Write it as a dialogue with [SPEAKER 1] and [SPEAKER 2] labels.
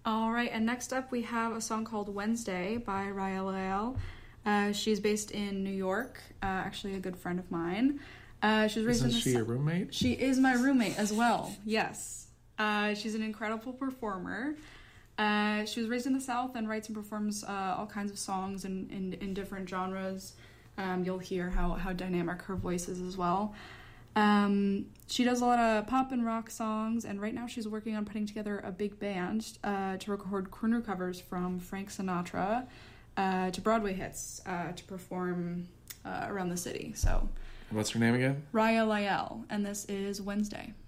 [SPEAKER 1] All right, and next up we have a song called Wednesday by Raya Lael. She's based in New York, actually a good friend of mine. She was raised
[SPEAKER 2] Isn't she your roommate?
[SPEAKER 1] She is my roommate as well, yes. She's an incredible performer. She was raised in the South and writes and performs all kinds of songs in different genres. You'll hear how dynamic her voice is as well. She does a lot of pop and rock songs, and right now she's working on putting together a big band to record crooner covers from Frank Sinatra to Broadway hits to perform around the city. So,
[SPEAKER 2] what's her name again?
[SPEAKER 1] Raya Lael, and this is Wednesday.